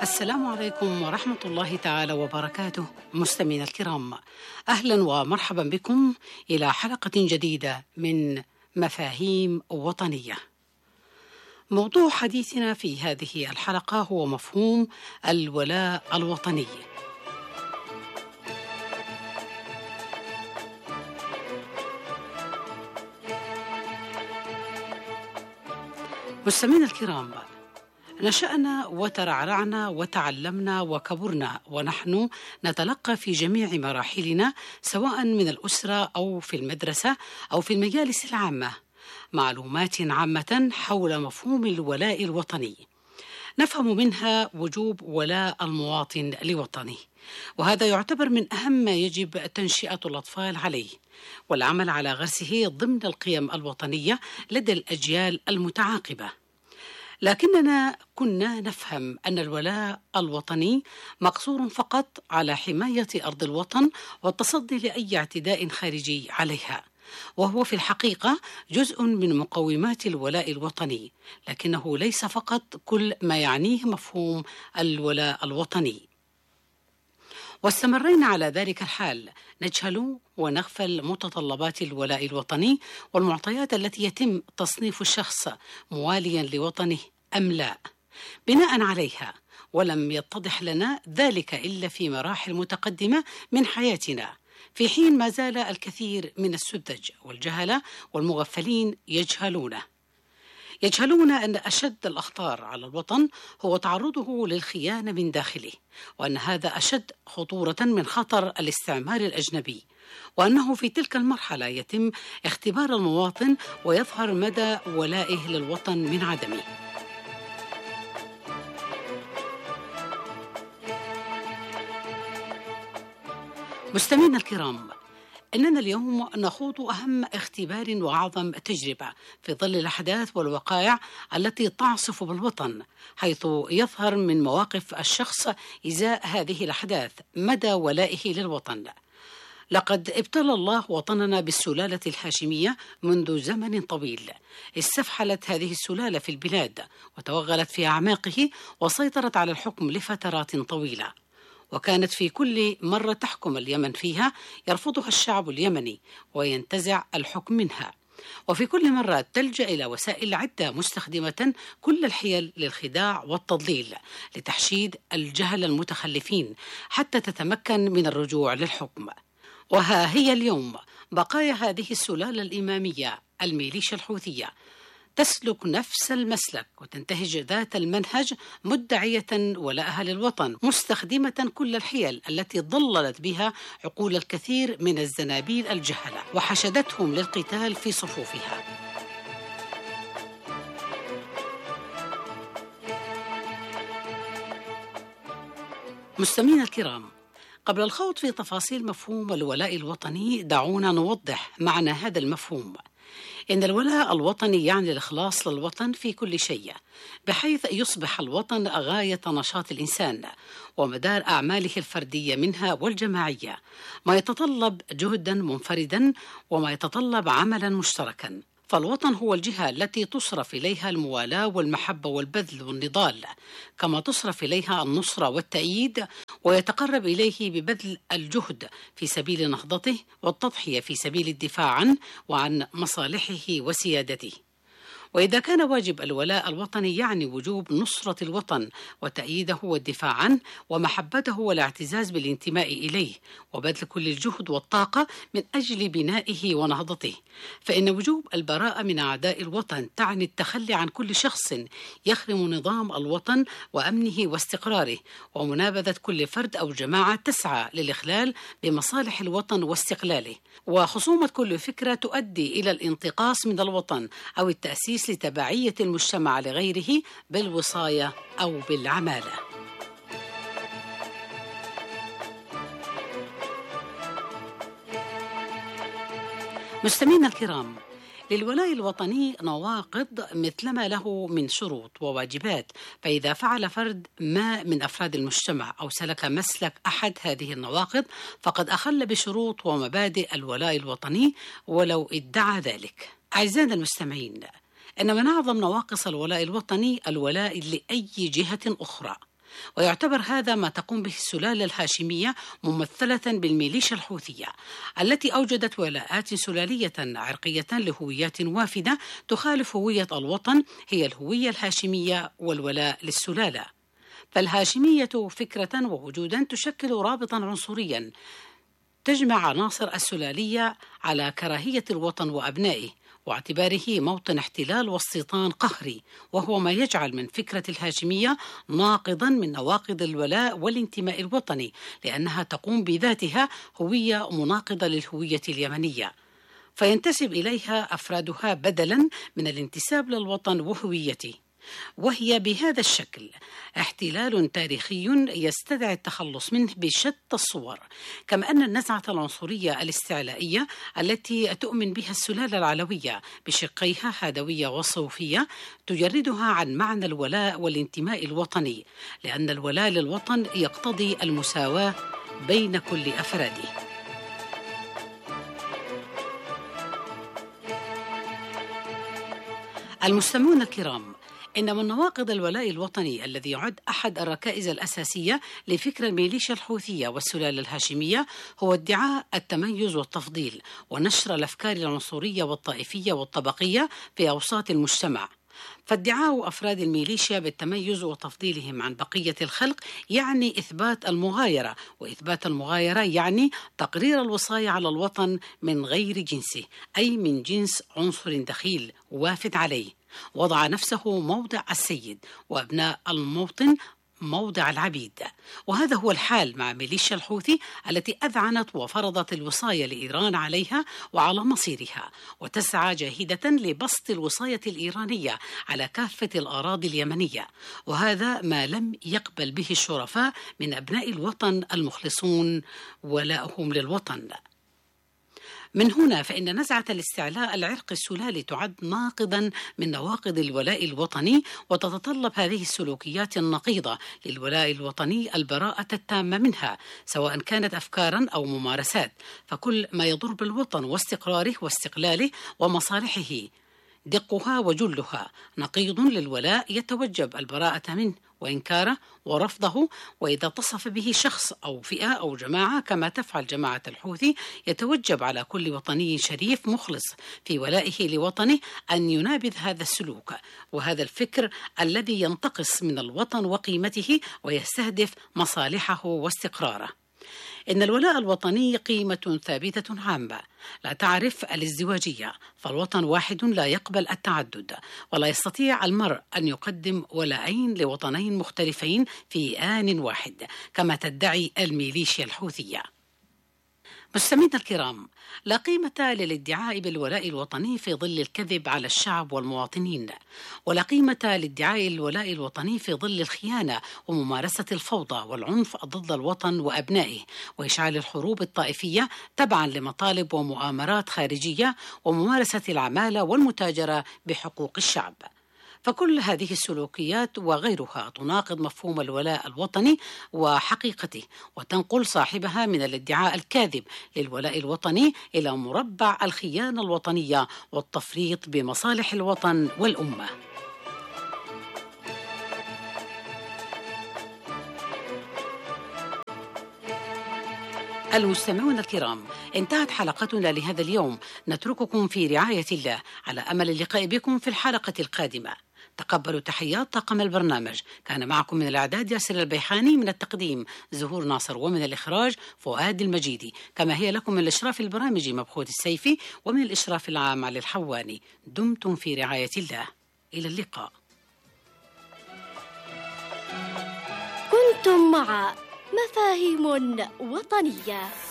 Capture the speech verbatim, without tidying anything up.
السلام عليكم ورحمة الله تعالى وبركاته. مستمعينا الكرام، أهلا ومرحبا بكم إلى حلقة جديدة من مفاهيم وطنية. موضوع حديثنا في هذه الحلقة هو مفهوم الولاء الوطني. مستمعينا الكرام، نشأنا وترعرعنا وتعلمنا وكبرنا ونحن نتلقى في جميع مراحلنا، سواء من الأسرة أو في المدرسة أو في المجالس العامة، معلومات عامة حول مفهوم الولاء الوطني. نفهم منها وجوب ولاء المواطن لوطنه، وهذا يعتبر من أهم ما يجب تنشئة الأطفال عليه والعمل على غرسه ضمن القيم الوطنية لدى الأجيال المتعاقبة. لكننا كنا نفهم أن الولاء الوطني مقصور فقط على حماية أرض الوطن والتصدي لأي اعتداء خارجي عليها، وهو في الحقيقة جزء من مقومات الولاء الوطني، لكنه ليس فقط كل ما يعنيه مفهوم الولاء الوطني. واستمرينا على ذلك الحال، نجهل ونغفل متطلبات الولاء الوطني والمعطيات التي يتم تصنيف الشخص مواليا لوطنه أم لا بناء عليها، ولم يتضح لنا ذلك إلا في مراحل متقدمة من حياتنا، في حين ما زال الكثير من السذج والجهلة والمغفلين يجهلونه يجهلون أن أشد الأخطار على الوطن هو تعرضه للخيانة من داخله، وأن هذا أشد خطورة من خطر الاستعمار الأجنبي، وأنه في تلك المرحلة يتم اختبار المواطن ويظهر مدى ولائه للوطن من عدمه. مستمعينا الكرام، إننا اليوم نخوض أهم اختبار وأعظم تجربة في ظل الأحداث والوقائع التي تعصف بالوطن، حيث يظهر من مواقف الشخص إزاء هذه الأحداث مدى ولائه للوطن. لقد ابتلى الله وطننا بالسلالة الهاشمية منذ زمن طويل، استفحلت هذه السلالة في البلاد وتوغلت في أعماقه وسيطرت على الحكم لفترات طويلة، وكانت في كل مرة تحكم اليمن فيها يرفضها الشعب اليمني وينتزع الحكم منها، وفي كل مرة تلجأ إلى وسائل عدة مستخدمة كل الحيل للخداع والتضليل لتحشيد الجهل المتخلفين حتى تتمكن من الرجوع للحكم. وها هي اليوم بقايا هذه السلالة الإمامية الميليشيا الحوثية تسلك نفس المسلك وتنتهج ذات المنهج، مدعية ولاءها للوطن، مستخدمة كل الحيل التي ضللت بها عقول الكثير من الزنابيل الجهلة وحشدتهم للقتال في صفوفها. مستمعينا الكرام، قبل الخوض في تفاصيل مفهوم الولاء الوطني، دعونا نوضح معنى هذا المفهوم. إن الولاء الوطني يعني الإخلاص للوطن في كل شيء، بحيث يصبح الوطن غاية نشاط الإنسان ومدار أعماله الفردية منها والجماعية، ما يتطلب جهدا منفردا وما يتطلب عملا مشتركا. فالوطن هو الجهة التي تصرف إليها الموالاة والمحبة والبذل والنضال، كما تصرف إليها النصرة والتأييد، ويتقرب إليه ببذل الجهد في سبيل نهضته والتضحية في سبيل الدفاع عنه وعن مصالحه وسيادته. وإذا كان واجب الولاء الوطني يعني وجوب نصرة الوطن وتأييده والدفاع عنه ومحبته والاعتزاز بالانتماء إليه وبذل كل الجهد والطاقة من أجل بنائه ونهضته، فإن وجوب البراءة من أعداء الوطن تعني التخلي عن كل شخص يخرم نظام الوطن وأمنه واستقراره، ومنابذة كل فرد أو جماعة تسعى للإخلال بمصالح الوطن واستقلاله، وخصومة كل فكرة تؤدي إلى الانتقاص من الوطن أو التأسيس لتبعية المجتمع لغيره بالوصاية أو بالعمالة. مستمعينا الكرام، للولاء الوطني نواقض مثلما له من شروط وواجبات، فإذا فعل فرد ما من أفراد المجتمع أو سلك مسلك أحد هذه النواقض فقد أخل بشروط ومبادئ الولاء الوطني ولو ادعى ذلك. أعزائنا المستمعين، إن من أعظم نواقص الولاء الوطني الولاء لأي جهة أخرى، ويعتبر هذا ما تقوم به السلالة الهاشمية ممثلة بالميليشيا الحوثية التي أوجدت ولاءات سلالية عرقية لهويات وافدة تخالف هوية الوطن، هي الهوية الهاشمية والولاء للسلالة. فالهاشمية فكرة ووجودا تشكل رابطا عنصريا تجمع عناصر السلالية على كراهية الوطن وأبنائه واعتباره موطن احتلال واستيطان قهري، وهو ما يجعل من فكرة الهاشمية ناقضا من نواقض الولاء والانتماء الوطني، لأنها تقوم بذاتها هوية مناقضة للهوية اليمنية، فينتسب إليها أفرادها بدلا من الانتساب للوطن وهويته، وهي بهذا الشكل احتلال تاريخي يستدعي التخلص منه بشتى الصور. كما أن النزعة العنصرية الاستعلائية التي تؤمن بها السلالة العلوية بشقيها هادوية وصوفية تجردها عن معنى الولاء والانتماء الوطني، لأن الولاء للوطن يقتضي المساواة بين كل أفراده. المستمعون الكرام، إن من نواقض الولاء الوطني الذي يعد أحد الركائز الأساسية لفكر الميليشيا الحوثية والسلالة الهاشمية هو ادعاء التميز والتفضيل ونشر الأفكار العنصرية والطائفية والطبقية في أوساط المجتمع. فادعاء أفراد الميليشيا بالتميز وتفضيلهم عن بقية الخلق يعني إثبات المغايرة، وإثبات المغايرة يعني تقرير الوصاية على الوطن من غير جنسه، أي من جنس عنصر دخيل وافد عليه، وضع نفسه موضع السيد وأبناء الموطن موضع العبيد. وهذا هو الحال مع ميليشيا الحوثي التي أذعنت وفرضت الوصاية لإيران عليها وعلى مصيرها، وتسعى جاهدة لبسط الوصاية الإيرانية على كافة الأراضي اليمنية، وهذا ما لم يقبل به الشرفاء من أبناء الوطن المخلصون ولاؤهم للوطن. من هنا فإن نزعة الاستعلاء العرقي السلالي تعد ناقضا من نواقض الولاء الوطني، وتتطلب هذه السلوكيات النقيضة للولاء الوطني البراءة التامة منها، سواء كانت أفكارا أو ممارسات، فكل ما يضر بالوطن واستقراره واستقلاله ومصالحه دقها وجلها نقيض للولاء يتوجب البراءة منه وإنكاره ورفضه. وإذا اتصف به شخص أو فئة أو جماعة كما تفعل جماعة الحوثي يتوجب على كل وطني شريف مخلص في ولائه لوطنه أن ينابذ هذا السلوك وهذا الفكر الذي ينتقص من الوطن وقيمته ويستهدف مصالحه واستقراره. إن الولاء الوطني قيمة ثابتة عامة لا تعرف الازدواجية، فالوطن واحد لا يقبل التعدد، ولا يستطيع المرء أن يقدم ولاءين لوطنين مختلفين في آن واحد كما تدعي الميليشيا الحوثية. مستمعينا الكرام، لا قيمة للادعاء بالولاء الوطني في ظل الكذب على الشعب والمواطنين، ولا قيمة لادعاء الولاء الوطني في ظل الخيانة وممارسة الفوضى والعنف ضد الوطن وأبنائه وإشعال الحروب الطائفية تبعا لمطالب ومؤامرات خارجية وممارسة العمالة والمتاجرة بحقوق الشعب. فكل هذه السلوكيات وغيرها تناقض مفهوم الولاء الوطني وحقيقته، وتنقل صاحبها من الادعاء الكاذب للولاء الوطني إلى مربع الخيانة الوطنية والتفريط بمصالح الوطن والأمة. المستمعون الكرام، انتهت حلقتنا لهذا اليوم، نترككم في رعاية الله على أمل اللقاء بكم في الحلقة القادمة. تقبلوا تحيات طاقم البرنامج، كان معكم من الإعداد ياسر البيحاني، من التقديم زهور ناصر، ومن الإخراج فؤاد المجيدي، كما هي لكم من الإشراف البرامجي مبخوت السيفي، ومن الإشراف العام علي الحواني. دمتم في رعاية الله، إلى اللقاء. كنتم مع مفاهيم وطنية.